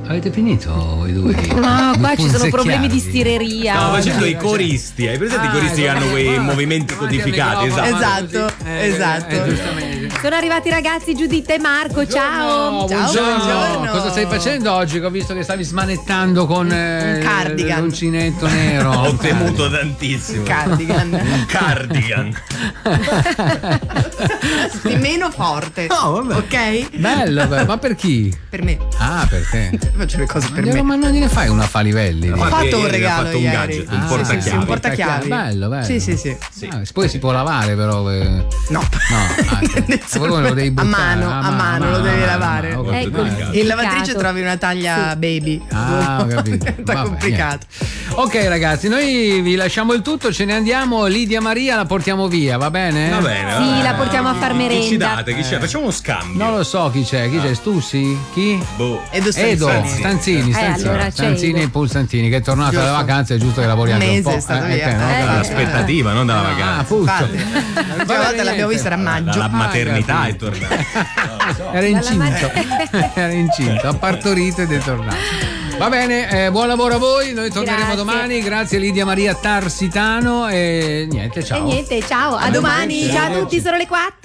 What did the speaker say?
Avete finito voi due? No, qua ci sono problemi di stireria. Stavo facendo i coristi. Hai presente i coristi che hanno quei movimenti codificati? Esatto. Giustamente. Sono arrivati i ragazzi Giuditta e Marco. Ciao. Buongiorno. Cosa stai facendo oggi? Che ho visto che stavi smanettando con un cardigan. l'uncinetto nero. Ho temuto tantissimo. Cardigan. Un cardigan. Di meno forte. No, vabbè. Ok? Bello, ma per chi? Per me. Ah, per te. Faccio le cose per me. Ma non gliene fai una Falivelli? Ho fatto un ieri regalo ha fatto un ieri. gadget, un Ah, portachiavi. sì, un portachiavi. Bello. Sì. Poi si può lavare però. No. Voi lo devi a buttare. mano lo devi lavare. Ho capito. In lavatrice trovi una taglia baby. Ho capito. È complicato. Ok ragazzi, noi vi lasciamo il tutto, ce ne andiamo. Lidia Maria la portiamo via, va bene? Va bene. Sì, la portiamo a far merenda. Chi ci date? Chi c'è? Facciamo uno scambio. Non lo so chi c'è, Stussi? Chi? Edo Stanzini. allora c'è Stanzini Edo. e Pulsantini che è tornato dalle vacanze, è giusto che lavori anche un mese po'. è stato via. Dall'aspettativa, non dalla vacanza. Appunto. L'ultima volta l'abbiamo vista era a maggio. Dalla maternità è tornato. Era incinto, ha partorito ed è tornato. Va bene, buon lavoro a voi, noi torneremo domani. Grazie Lidia Maria Tarsitano e niente, ciao. Ciao, a domani. Ciao a tutti, sono le 4.